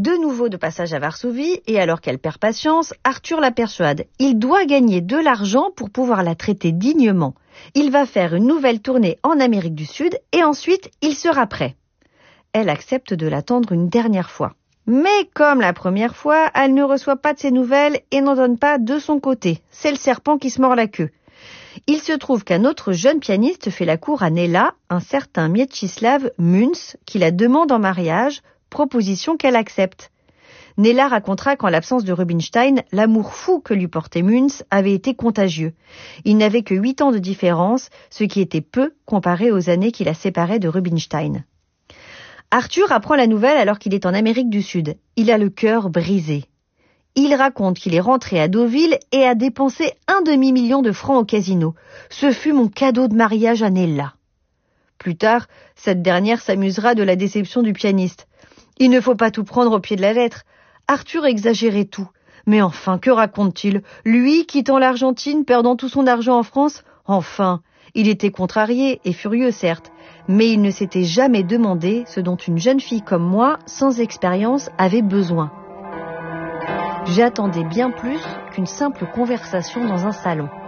De nouveau de passage à Varsovie, et alors qu'elle perd patience, Arthur la persuade. Il doit gagner de l'argent pour pouvoir la traiter dignement. Il va faire une nouvelle tournée en Amérique du Sud et ensuite il sera prêt. Elle accepte de l'attendre une dernière fois. Mais comme la première fois, elle ne reçoit pas de ses nouvelles et n'en donne pas de son côté. C'est le serpent qui se mord la queue. Il se trouve qu'un autre jeune pianiste fait la cour à Nella, un certain Mieczysław Münz, qui la demande en mariage, proposition qu'elle accepte. Nella racontera qu'en l'absence de Rubinstein, l'amour fou que lui portait Münz avait été contagieux. Il n'avait que 8 ans de différence, ce qui était peu comparé aux années qui la séparaient de Rubinstein. Arthur apprend la nouvelle alors qu'il est en Amérique du Sud. Il a le cœur brisé. Il raconte qu'il est rentré à Deauville et a dépensé 1,5 million de francs au casino. Ce fut mon cadeau de mariage à Nella. Plus tard, cette dernière s'amusera de la déception du pianiste. Il ne faut pas tout prendre au pied de la lettre. Arthur exagérait tout. Mais enfin, que raconte-t-il? Lui, quittant l'Argentine, perdant tout son argent en France? Enfin, il était contrarié et furieux, certes, mais il ne s'était jamais demandé ce dont une jeune fille comme moi, sans expérience, avait besoin. J'attendais bien plus qu'une simple conversation dans un salon.